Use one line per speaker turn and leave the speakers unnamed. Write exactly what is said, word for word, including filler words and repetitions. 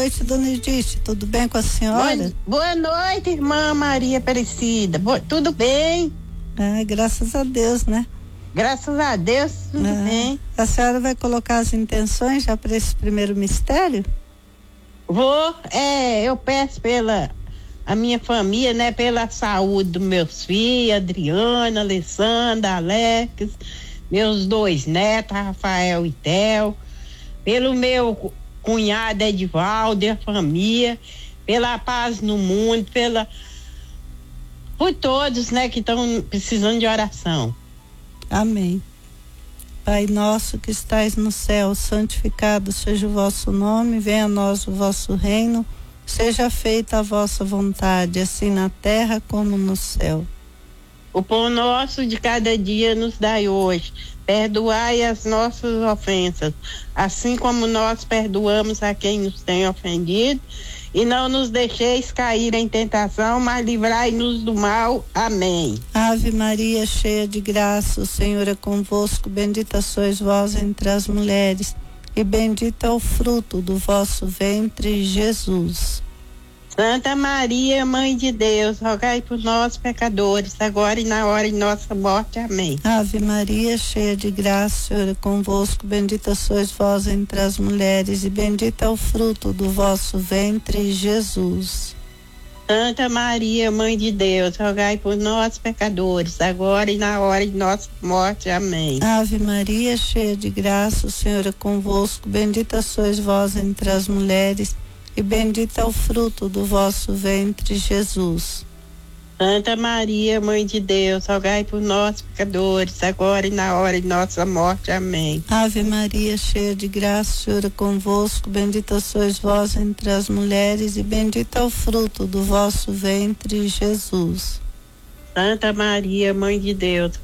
noite, dona Edith, tudo bem com a senhora?
Boa, boa noite, irmã Maria Aparecida. Boa, tudo bem?
Ah, graças a Deus, né?
Graças a Deus, tudo
ah,
bem.
A senhora vai colocar as intenções já para esse primeiro mistério?
Vou, é, eu peço pela a minha família, né? Pela saúde dos meus filhos, Adriana, Alessandra, Alex, meus dois netos, Rafael e Theo, pelo meu cunhado Edivaldo e a família, pela paz no mundo, pela por todos, né, que estão precisando de oração.
Amém. Pai nosso que estais no céu, santificado seja o vosso nome, venha a nós o vosso reino, seja feita a vossa vontade, assim na terra como no céu.
O pão nosso de cada dia nos dai hoje. Perdoai as nossas ofensas, assim como nós perdoamos a quem nos tem ofendido. E não nos deixeis cair em tentação, mas livrai-nos do mal. Amém.
Ave Maria, cheia de graça, o Senhor é convosco. Bendita sois vós entre as mulheres, e bendito é o fruto do vosso ventre, Jesus.
Santa Maria, Mãe de Deus, rogai por nós, pecadores, agora e na hora de nossa morte. Amém.
Ave Maria, cheia de graça, o Senhor é convosco. Bendita sois vós entre as mulheres, e bendito é o fruto do vosso ventre, Jesus.
Santa Maria, Mãe de Deus, rogai por nós, pecadores, agora e na hora de nossa morte. Amém.
Ave Maria, cheia de graça, o Senhor é convosco. Bendita sois vós entre as mulheres, e bendito é o fruto do vosso ventre, Jesus.
Santa Maria, Mãe de Deus, rogai por nós, pecadores, agora e na hora de nossa morte. Amém.
Ave Maria, cheia de graça, o Senhor é convosco. Bendita sois vós entre as mulheres, e bendito é o fruto do vosso ventre, Jesus.
Santa Maria, Mãe de Deus,